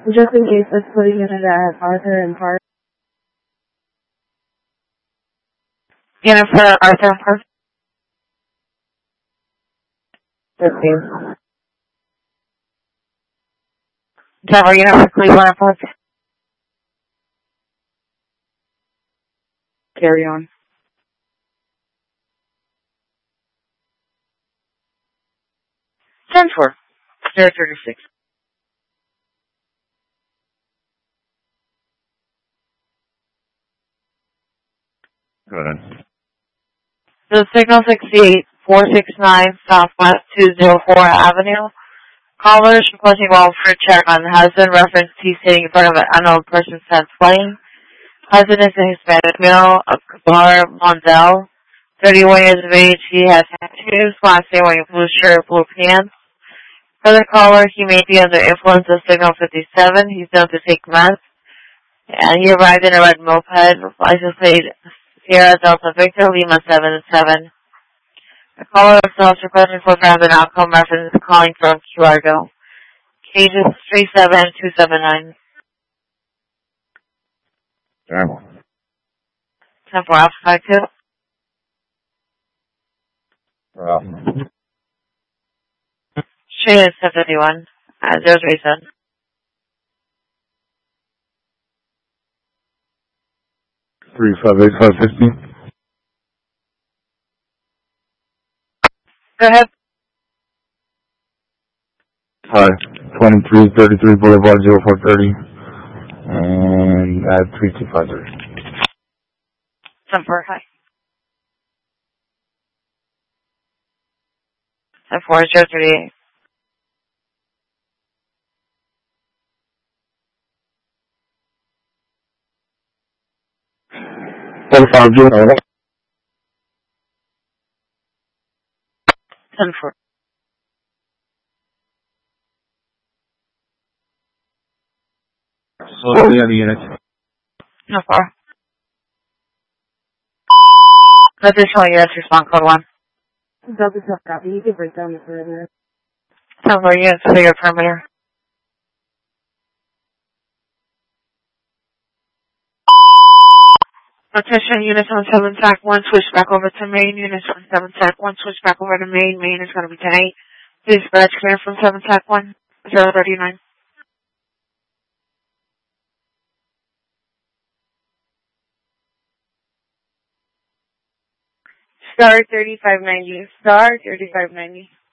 Just in case, let's put unit at Arthur and Park. Unit for Arthur and Park. 15. Denver unit for Cleveland and Park. Carry on. Ten four. 036. Go ahead. The signal 68469 Southwest 204 Avenue. Caller is requesting welfare check on husband. Reference T sitting in front of an unknown person since plane. Husband is a Hispanic male of Kabar Mondel, 31 years of age. He has tattoos, last name wearing a blue shirt, blue pants. For the caller, he may be under influence of signal 57. He's known to take meth. And he arrived in a red moped, license plate Sierra Delta Victor Lima 77. The caller is requesting for ground and outcome reference calling from Key Largo. Cages 37279. Terrible. 10-4 Alpha 52. Well, Straight is 751. 037. Three 58550. Go ahead. Hi. 2333 Boulevard 0430. And add 3253. 10-4, hi. 10-4, 038. $45. 10-4. So, the other unit. 10-4. Additional units respond code 1. Delta copy. You can break down the perimeter. 10-4 units for your perimeter. Attention units on 7 TAC 1, switch back over to main. Units on 7 TAC 1, switch back over to main. Main is going to be 10-8. Please scratch clear from 7 TAC 1, 039. Star 3590. Star 3590.